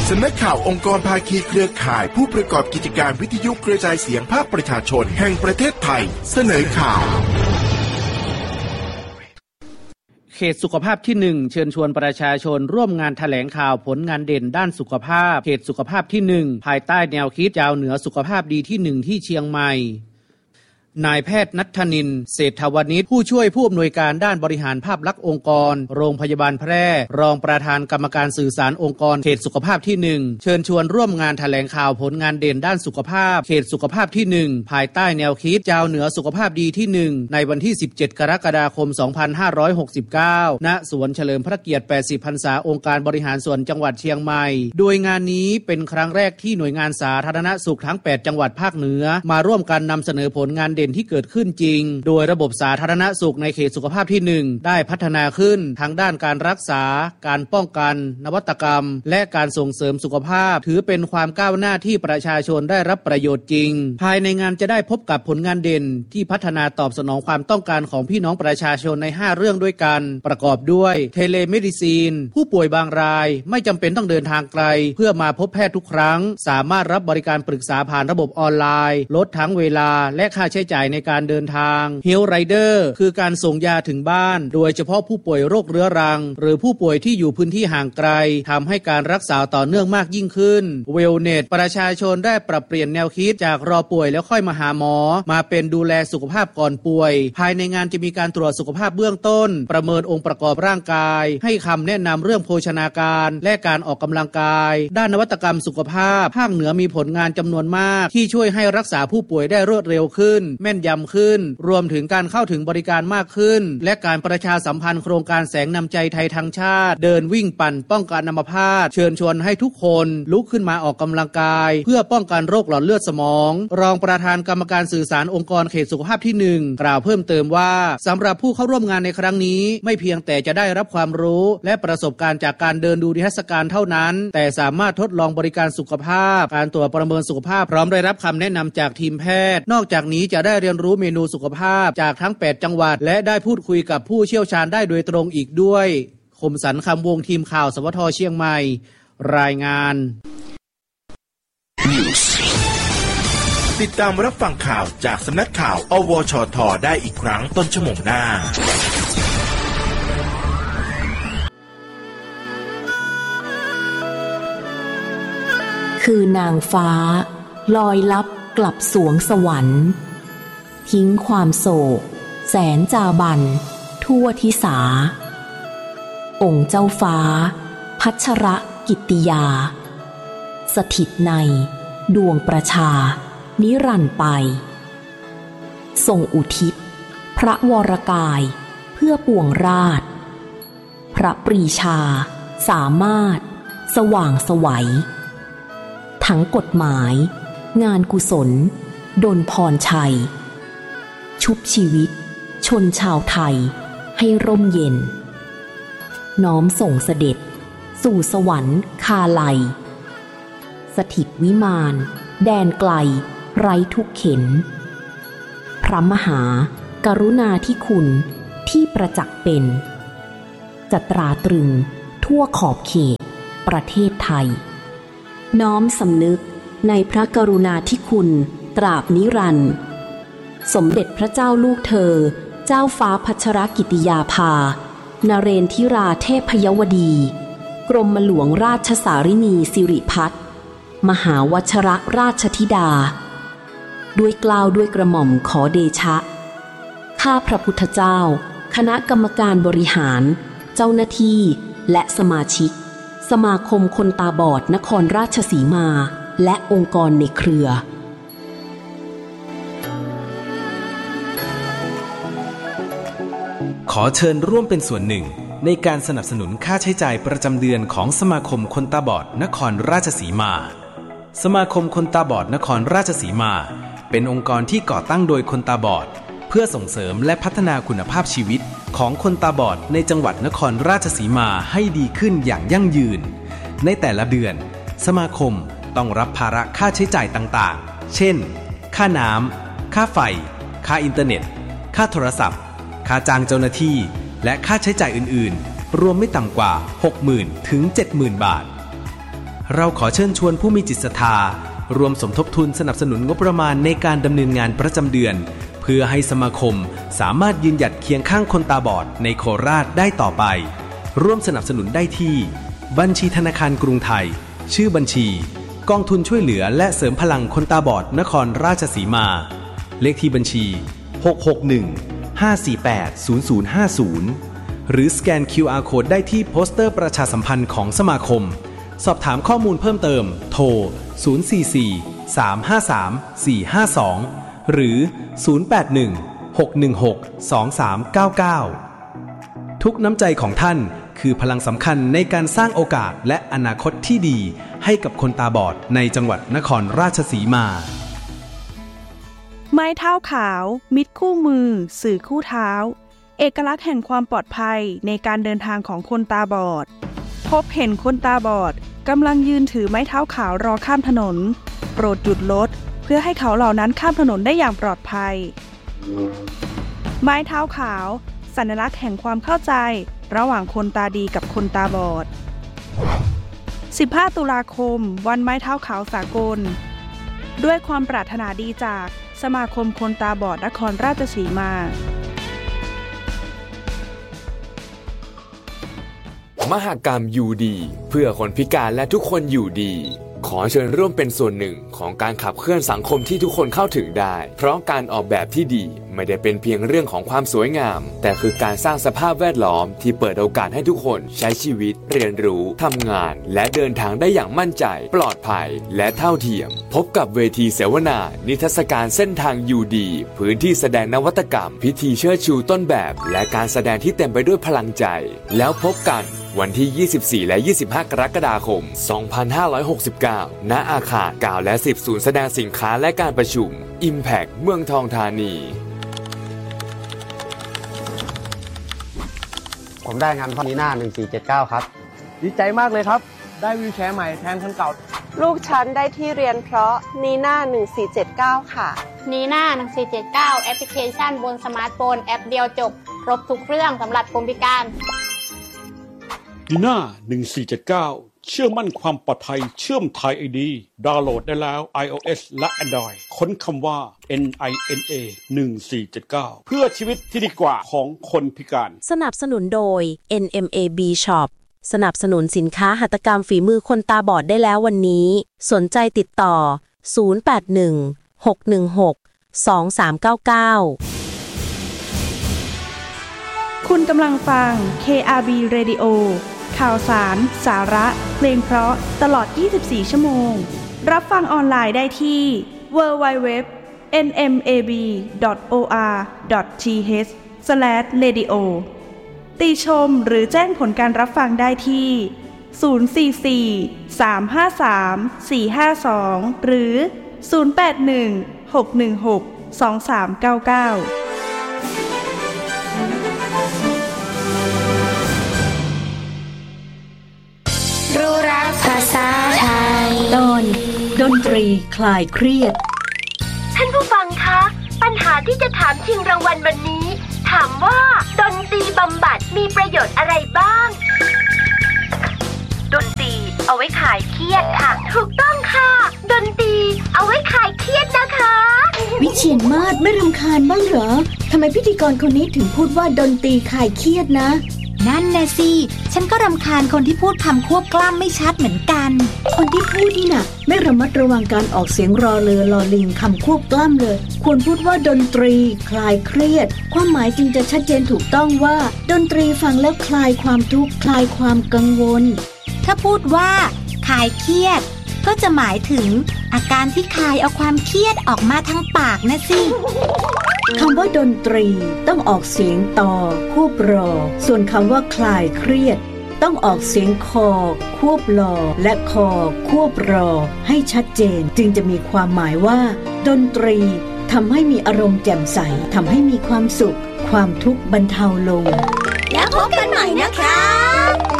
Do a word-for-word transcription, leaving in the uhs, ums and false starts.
สำนักข่าวองค์กรภาคีเครือข่ายผู้ประกอบกิจการวิทยุกระจายเสียงภาคประชาชนแห่งประเทศไทยเสนอข่าวเขตสุขภาพที่หนึ่งเชิญชวนประชาชนร่วมงานแถลงข่าวผลงานเด่นด้านสุขภาพเขตสุขภาพที่หนึ่งภายใต้แนวคิดยาวเหนือสุขภาพดีที่หนึ่งที่เชียงใหม่นายแพทย์ณัฐนินทร์เศรษฐวณิชผู้ช่วยผู้อำนวยการด้านบริหารภาพลักษณ์องค์กรโรงพยาบาลแพร่รองประธานกรรมการสื่อสารองค์กรเขตสุขภาพที่หนึ่งเชิญชวนร่วมงานแถลงข่าวผลงานเด่นด้านสุขภาพเขตสุขภาพที่หนึ่งภายใต้แนวคิดยาวเหนือสุขภาพดีที่หนึ่งในวันที่สิบเจ็ดกรกฎาคมสองพันห้าร้อยหกสิบเก้าณสวนเฉลิมพระเกียรติแปดสิบพรรษาองค์การบริหารส่วนจังหวัดเชียงใหม่โดยงานนี้เป็นครั้งแรกที่หน่วยงานสาธารณสุขทั้งแปดจังหวัดภาคเหนือมาร่วมกันนำเสนอผลงานเด่นที่เกิดขึ้นจริงโดยระบบสาธารณสุขในเขตสุขภาพที่หนึ่งได้พัฒนาขึ้นทั้งด้านการรักษาการป้องกันนวัตกรรมและการส่งเสริมสุขภาพถือเป็นความก้าวหน้าที่ประชาชนได้รับประโยชน์จริงภายในงานจะได้พบกับผลงานเด่นที่พัฒนาตอบสนองความต้องการของพี่น้องประชาชนในห้าเรื่องด้วยกันประกอบด้วยเทเลเมดิซีนผู้ป่วยบางรายไม่จำเป็นต้องเดินทางไกลเพื่อมาพบแพทย์ทุกครั้งสามารถรับบริการปรึกษาผ่านระบบออนไลน์ลดทั้งเวลาและค่าใช้จ่ายในการเดินทางHealth Rider คือการส่งยาถึงบ้านโดยเฉพาะผู้ป่วยโรคเรื้อรังหรือผู้ป่วยที่อยู่พื้นที่ห่างไกลทำให้การรักษาต่อเนื่องมากยิ่งขึ้น Wellness ประชาชนได้ปรับเปลี่ยนแนวคิดจากรอป่วยแล้วค่อยมาหาหมอมาเป็นดูแลสุขภาพก่อนป่วยภายในงานจะมีการตรวจสุขภาพเบื้องต้นประเมินองค์ประกอบร่างกายให้คำแนะนำเรื่องโภชนาการและการออกกำลังกายด้านนวัตกรรมสุขภาพภาคเหนือมีผลงานจำนวนมากที่ช่วยให้รักษาผู้ป่วยได้รวดเร็วขึ้นแม่นยำขึ้นรวมถึงการเข้าถึงบริการมากขึ้นและการประชาสัมพันธ์โครงการแสงนำใจไทยทั้งชาติเดินวิ่งปั่นป้องกันอัมพาตเชิญชวนให้ทุกคนลุกขึ้นมาออกกำลังกายเพื่อป้องกันโรคหลอดเลือดสมองรองประธานกรรมการสื่อสารองค์กรเขตสุขภาพที่หนึ่งกล่าวเพิ่มเติมว่าสำหรับผู้เข้าร่วมงานในครั้งนี้ไม่เพียงแต่จะได้รับความรู้และประสบการณ์จากการเดินดูนิทรรศการเท่านั้นแต่สามารถทดลองบริการสุขภาพการตรวจประเมินสุขภาพพร้อมได้รับคำแนะนำจากทีมแพทย์นอกจากนี้จะได้เรียนรู้เมนูสุขภาพจากทั้งแปดจังหวัดและได้พูดคุยกับผู้เชี่ยวชาญได้โดยตรงอีกด้วยคมสันต์คำวงทีมข่าวสวทเชียงใหม่รายงานติดตามรับฟังข่าวจากสำนักข่าวอวชทได้อีกครั้งต้นชั่วโมงหน้าคือนางฟ้าลอยลับกลับสวงสวรรค์ทิ้งความโศกแสนจาบันทั่วทิสาองค์เจ้าฟ้าพัชรกิตติยาสถิตในดวงประชานิรันดร์ไปทรงอุทิศพระวรกายเพื่อปวงราชพระปรีชาสามารถสว่างไสวทั้งกฎหมายงานกุศลดลพรชัยชุบชีวิตชนชาวไทยให้ร่มเย็นน้อมส่งเสด็จสู่สวรรค์คาลัยสถิตวิมานแดนไกลไร้ทุกเข็ญพระมหากรุณาธิคุณที่ประจักษ์เป็นจะตราตรึงทั่วขอบเขตประเทศไทยน้อมสำนึกในพระกรุณาธิคุณตราบนิรันดร์สมเด็จพระเจ้าลูกเธอเจ้าฟ้าพัชรกิติยาภานเรนทิราเทพยวดีกรมหลวงราชสารินีสิริพัฒน์มหาวชรราชธิดาด้วยเกล้าด้วยกระหม่อมขอเดชะข้าพระพุทธเจ้าคณะกรรมการบริหารเจ้าหน้าที่และสมาชิกสมาคมคนตาบอดนครราชสีมาและองค์กรในเครือขอเชิญร่วมเป็นส่วนหนึ่งในการสนับสนุนค่าใช้จ่ายประจำเดือนของสมาคมคนตาบอดนครราชสีมาสมาคมคนตาบอดนครราชสีมาเป็นองค์กรที่ก่อตั้งโดยคนตาบอดเพื่อส่งเสริมและพัฒนาคุณภาพชีวิตของคนตาบอดในจังหวัดนครราชสีมาให้ดีขึ้นอย่างยั่งยืนในแต่ละเดือนสมาคมต้องรับภาระค่าใช้จ่ายต่างๆเช่นค่าน้ำค่าไฟค่าอินเทอร์เน็ตค่าโทรศัพท์ค่าจ้างเจ้าหน้าที่และค่าใช้จ่ายอื่นๆรวมไม่ต่ำกว่า หกหมื่น ถึง เจ็ดหมื่น บาทเราขอเชิญชวนผู้มีจิตศรัทธารวมสมทบทุนสนับสนุนงบประมาณในการดำเนินงานประจำเดือนเพื่อให้สมาคมสามารถยืนหยัดเคียงข้างคนตาบอดในโคราชได้ต่อไปร่วมสนับสนุนได้ที่บัญชีธนาคารกรุงไทยชื่อบัญชีกองทุนช่วยเหลือและเสริมพลังคนตาบอดนครราชสีมาเลขที่บัญชีหก หก หนึ่ง ห้า สี่ แปด ศูนย์ ศูนย์ ห้า ศูนย์หรือสแกน คิว อาร์ Code ได้ที่โปสเตอร์ประชาสัมพันธ์ของสมาคมสอบถามข้อมูลเพิ่มเติมโทรศูนย์ สี่ สี่ สาม ห้า สาม สี่ ห้า สองหรือศูนย์ แปด หนึ่ง หก หนึ่ง หก สอง สาม เก้า เก้าทุกน้ำใจของท่านคือพลังสำคัญในการสร้างโอกาสและอนาคตที่ดีให้กับคนตาบอดในจังหวัดนครราชสีมาไม้เท้าขาวมิตรคู่มือสื่อคู่เท้าเอกลักษณ์แห่งความปลอดภัยในการเดินทางของคนตาบอดพบเห็นคนตาบอดกำลังยืนถือไม้เท้าขาวรอข้ามถนนโปรดหยุดรถเพื่อให้เขาเหล่านั้นข้ามถนนได้อย่างปลอดภัยไม้เท้าขาวสัญลักษณ์แห่งความเข้าใจระหว่างคนตาดีกับคนตาบอดสิบห้าตุลาคมวันไม้เท้าขาวสากลด้วยความปรารถนาดีจากสมาคมคนตาบอดนครราชสีมามหกรรมอยู่ดีเพื่อคนพิการและทุกคนอยู่ดีขอเชิญร่วมเป็นส่วนหนึ่งของการขับเคลื่อนสังคมที่ทุกคนเข้าถึงได้เพราะการออกแบบที่ดีไม่ได้เป็นเพียงเรื่องของความสวยงามแต่คือการสร้างสภาพแวดล้อมที่เปิดโอกาสให้ทุกคนใช้ชีวิตเรียนรู้ทำงานและเดินทางได้อย่างมั่นใจปลอดภัยและเท่าเทียมพบกับเวทีเสวนานิทรรศการเส้นทางอยู่ดีพื้นที่แสดงนวัตกรรมพิธีเชิดชูต้นแบบและการแสดงที่เต็มไปด้วยพลังใจแล้วพบกันวันที่ยี่สิบสี่และยี่สิบห้ากรกฎาคมสองพันห้าร้อยหกสิบเก้าณอาคารเก้าและสิบศูนย์แสดงสินค้าและการประชุม Impact เมืองทองธานีผมได้งานพอนีน่าหนึ่งสี่เจ็ดเก้าครับดีใจมากเลยครับได้วีลแชร์ใหม่แทนคันเก่าลูกฉันได้ที่เรียนเพราะนีน่าหนึ่งสี่เจ็ดเก้าค่ะนีน่าหนึ่งสี่เจ็ดเก้าแอปพลิเคชันบนสมาร์ทโฟนแอปเดียวจบครบทุกเรื่องสำหรับคนพิการนีน่าหนึ่งสี่เจ็ดเก้าเชื่อมั่นความปลอดภัยเชื่อมไทย ไอ ดี ดาวน์โหลดได้แล้ว iOS และ Android ค้นคำว่า เอ็น ไอ เอ็น เอ หนึ่งสี่เจ็ดเก้า เพื่อชีวิตที่ดีกว่าของคนพิการสนับสนุนโดย เอ็น เอ็ม เอ บี Shop สนับสนุนสินค้าหัตถกรรมฝีมือคนตาบอดได้แล้ววันนี้สนใจติดต่อศูนย์ แปด หนึ่ง หก หนึ่ง หก สอง สาม เก้า เก้าคุณกำลังฟัง เค อาร์ บี Radio ข่าวสารสาระเพลงเพราะตลอดยี่สิบสี่ชั่วโมงรับฟังออนไลน์ได้ที่ ดับเบิลยู ดับเบิลยู ดับเบิลยู ดอท เอ็น เอ็ม เอ บี ดอท โอ อาร์ ดอท ที เอช สแลช เรดิโอ ติชมหรือแจ้งผลการรับฟังได้ที่ศูนย์ สี่ สี่ สาม ห้า สาม สี่ ห้า สองหรือศูนย์ แปด หนึ่ง หก หนึ่ง หก สอง สาม เก้า เก้ารู้รักภาษาไทยตอนดนตรีคลายเครียดท่านผู้ฟังคะปัญหาที่จะถามชิงรางวัลวันนี้ถามว่าดนตรีบำบัดมีประโยชน์อะไรบ้างดนตรีเอาไว้คลายเครียดค่ะถูกต้องค่ะดนตรีเอาไว้คลายเครียดนะคะวิเชียรมาศไม่รำคาญบ้างเหรอทำไมพิธีกรคนนี้ถึงพูดว่าดนตรีคลายเครียดนะนั่นแน่สิฉันก็รำคาญคนที่พูดคำควบกล้ำไม่ชัดเหมือนกันคนที่พูดนี่น่ะไม่ระมัดระวังการออกเสียงรอเรือรอลิงคำควบกล้ำเลยควรพูดว่าดนตรีคลายเครียดความหมายจึงจะชัดเจนถูกต้องว่าดนตรีฟังแล้วคลายความทุกข์คลายความกังวลถ้าพูดว่าคลายเครียดก็จะหมายถึงอาการที่คลายเอาความเครียดออกมาทางปากนะสิคำว่าดนตรีต้องออกเสียงต่อควบรอส่วนคำว่าคลายเครียดต้องออกเสียงคอควบลอและคอควบรอให้ชัดเจนจึงจะมีความหมายว่าดนตรีทำให้มีอารมณ์แจ่มใสทำให้มีความสุขความทุกข์บรรเทาลงแล้วพบกันใหม่นะคะ